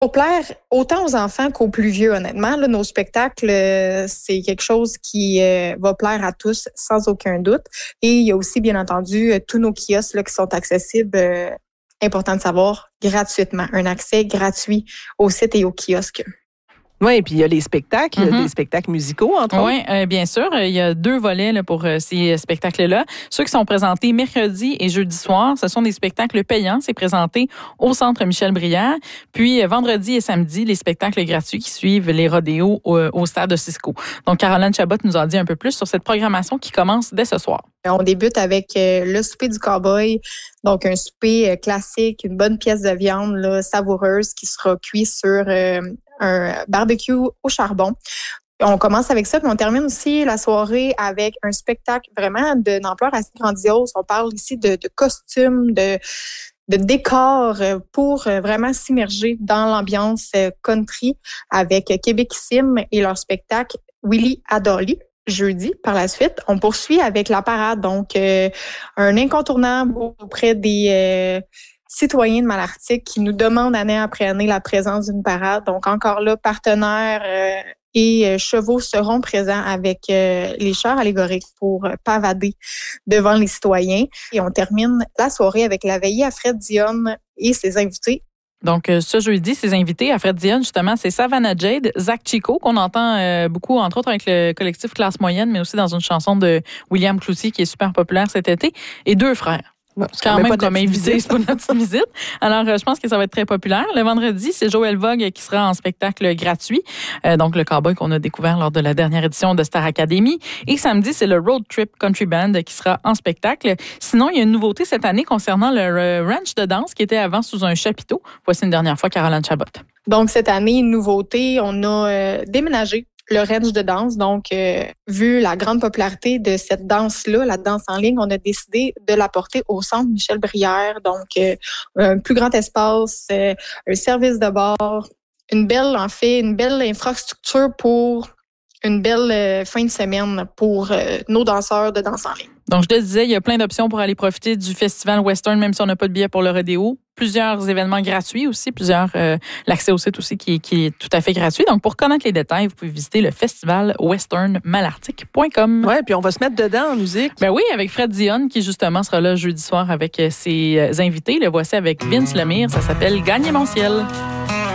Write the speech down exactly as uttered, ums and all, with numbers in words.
Pour plaire autant aux enfants qu'aux plus vieux, honnêtement, là, nos spectacles, euh, c'est quelque chose qui euh, va plaire à tous sans aucun doute. Et il y a aussi, bien entendu, euh, tous nos kiosques là, qui sont accessibles, euh, important de savoir, gratuitement. Un accès gratuit au site et au kiosque. Oui, et puis il y a les spectacles, Mm-hmm. des spectacles musicaux, entre oui, autres. Oui, euh, bien sûr. Il y a deux volets là, pour euh, ces spectacles-là. Ceux qui sont présentés mercredi et jeudi soir, ce sont des spectacles payants. C'est présenté au Centre Michel-Brière. Puis, euh, vendredi et samedi, les spectacles gratuits qui suivent les rodéos au, au stade de Cisco. Donc, Caroline Chabot nous en dit un peu plus sur cette programmation qui commence dès ce soir. On débute avec euh, le souper du cowboy, donc un souper euh, classique, une bonne pièce de viande là, savoureuse qui sera cuite sur euh, un barbecue au charbon. On commence avec ça, puis on termine aussi la soirée avec un spectacle vraiment d'une ampleur assez grandiose. On parle ici de, de costumes, de, de décors pour vraiment s'immerger dans l'ambiance country avec Québecissime et leur spectacle Willie à Dolly. Jeudi, par la suite, on poursuit avec la parade, donc euh, un incontournable auprès des euh, citoyens de Malartic qui nous demandent année après année la présence d'une parade. Donc encore là, partenaires euh, et euh, chevaux seront présents avec euh, les chars allégoriques pour euh, pavader devant les citoyens. Et on termine la soirée avec la veillée à Fred Dionne et ses invités. Donc, ce jeudi, ses invités à Fred Dionne, justement, c'est Savannah Jade, Zach Chico, qu'on entend euh, beaucoup, entre autres, avec le collectif Classe Moyenne, mais aussi dans une chanson de William Cloutier qui est super populaire cet été, et deux frères. Bon, c'est quand, quand même, même comme invité, c'est pas notre petite visite. Alors, euh, je pense que ça va être très populaire. Le vendredi, c'est Joël Vogue qui sera en spectacle gratuit. Euh, donc, le cowboy qu'on a découvert lors de la dernière édition de Star Academy. Et samedi, c'est le Road Trip Country Band qui sera en spectacle. Sinon, il y a une nouveauté cette année concernant le ranch de danse qui était avant sous un chapiteau. Voici une dernière fois Caroline Chabot. Donc, cette année, une nouveauté, on a euh, déménagé le ranch de danse. Donc, euh, vu la grande popularité de cette danse-là, la danse en ligne, on a décidé de la porter au Centre Michel-Brière. Donc, euh, un plus grand espace, euh, un service de bar, une belle, en fait, une belle infrastructure pour une belle euh, fin de semaine pour euh, nos danseurs de danse en ligne. Donc, je te disais, il y a plein d'options pour aller profiter du festival Western, même si on n'a pas de billet pour le rodéo. Plusieurs événements gratuits aussi, plusieurs euh, l'accès au site aussi qui, qui est tout à fait gratuit. Donc, pour connaître les détails, vous pouvez visiter le festival western malartic point com. Oui, puis on va se mettre dedans en musique. Ben oui, avec Fred Dionne, qui justement sera là jeudi soir avec ses invités. Le voici avec Vince Lemire. Ça s'appelle « Gagner mon ciel ».